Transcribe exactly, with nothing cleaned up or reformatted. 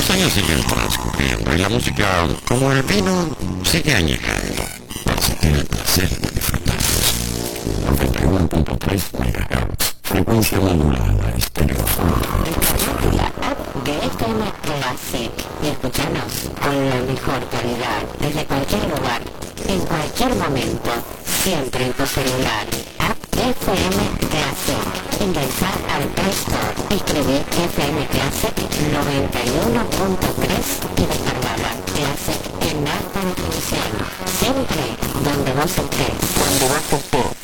Los años siguen transcurriendo y la música, como el vino, sigue añejando. Pero tiene el placer de disfrutarlos. noventa y uno punto tres megahertz. Frecuencia modulada, estereofónica. Descarga la app de F M Classic y escuchanos con la mejor calidad desde cualquier lugar, en cualquier momento, siempre en tu celular. App F M Classic. Ingresar al Play Store, escribir F M Classic noventa y uno punto tres y descargarla. Classic en alta definición. Siempre donde vos estés. Cuando vos estés.